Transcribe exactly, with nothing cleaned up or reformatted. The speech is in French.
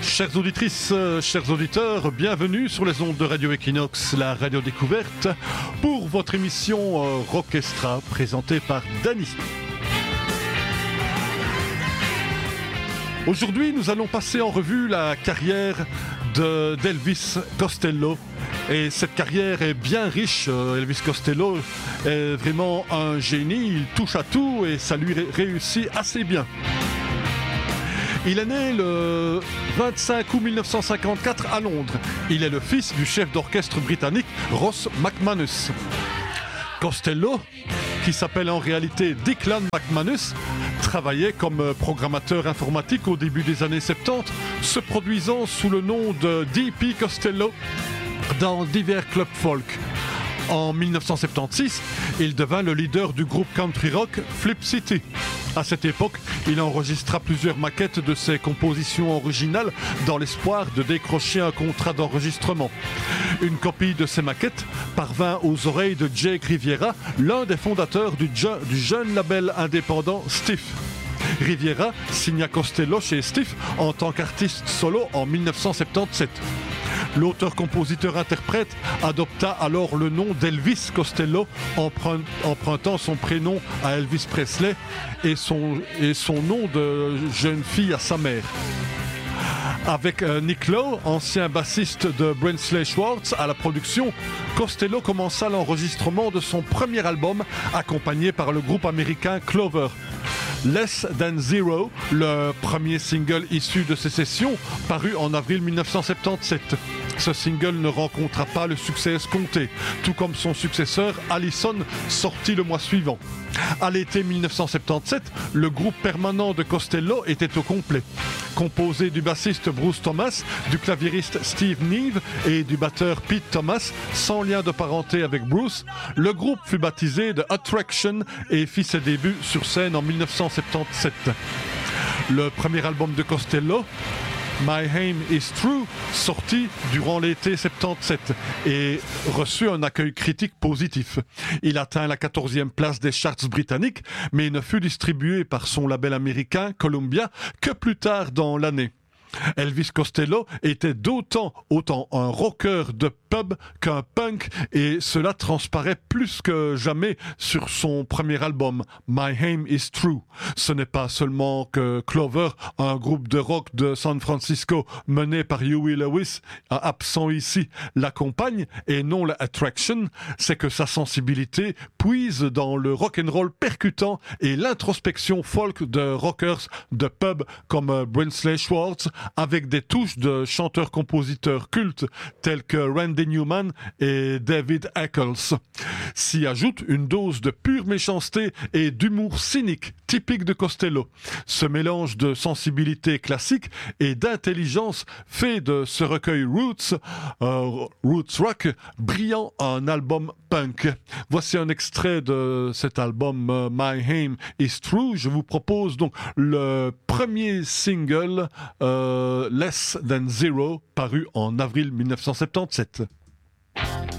Chères auditrices, euh, chers auditeurs, bienvenue sur les ondes de Radio Equinox, la radio découverte, pour votre émission euh, Rockestra, présentée par Dany. Aujourd'hui, nous allons passer en revue la carrière de, d'Elvis Costello. Et cette carrière est bien riche. Elvis Costello est vraiment un génie, il touche à tout et ça lui ré- réussit assez bien. Il est né le vingt-cinq août mille neuf cent cinquante-quatre à Londres. Il est le fils du chef d'orchestre britannique Ross McManus. Costello, qui s'appelle en réalité Declan McManus, travaillait comme programmateur informatique au début des années soixante-dix, se produisant sous le nom de D P Costello dans divers clubs folk. En mille neuf cent soixante-seize, il devint le leader du groupe country rock Flip City. À cette époque, il enregistra plusieurs maquettes de ses compositions originales dans l'espoir de décrocher un contrat d'enregistrement. Une copie de ces maquettes parvint aux oreilles de Jake Riviera, l'un des fondateurs du, je- du jeune label indépendant Stiff. Riviera signa Costello chez Stiff en tant qu'artiste solo en mille neuf cent soixante-dix-sept. L'auteur-compositeur-interprète adopta alors le nom d'Elvis Costello, emprunt- empruntant son prénom à Elvis Presley et son, et son nom de jeune fille à sa mère. Avec euh, Nick Lowe, ancien bassiste de Brinsley Schwartz, à la production, Costello commença l'enregistrement de son premier album, accompagné par le groupe américain Clover. Less Than Zero, le premier single issu de ces sessions, parut en avril mille neuf cent soixante-dix-sept. Ce single ne rencontra pas le succès escompté, tout comme son successeur Allison, sorti le mois suivant. À l'été mille neuf cent soixante-dix-sept, le groupe permanent de Costello était au complet. Composé du bassiste Bruce Thomas, du claviériste Steve Neve et du batteur Pete Thomas, sans lien de parenté avec Bruce, le groupe fut baptisé The Attraction et fit ses débuts sur scène en mille neuf cent soixante-dix-sept. Le premier album de Costello, My Aim Is True, sorti durant l'été soixante-dix-sept et reçut un accueil critique positif. Il atteint la quatorzième place des charts britanniques, mais ne fut distribué par son label américain Columbia que plus tard dans l'année. Elvis Costello était d'autant autant un rocker de pub qu'un punk et cela transparaît plus que jamais sur son premier album, My Aim Is True. Ce n'est pas seulement que Clover, un groupe de rock de San Francisco mené par Huey Lewis, absent ici, l'accompagne et non la Attraction, c'est que sa sensibilité puise dans le rock'n'roll percutant et l'introspection folk de rockers de pub comme Brinsley Schwartz, avec des touches de chanteurs-compositeurs cultes tels que Randy Newman et David Eccles. S'y ajoute une dose de pure méchanceté et d'humour cynique typique de Costello. Ce mélange de sensibilité classique et d'intelligence fait de ce recueil Roots, euh, Roots Rock, brillant un album punk. Voici un extrait de cet album euh, My Aim Is True. Je vous propose donc le premier single euh, Less Than Zero, paru en avril mille neuf cent soixante-dix-sept.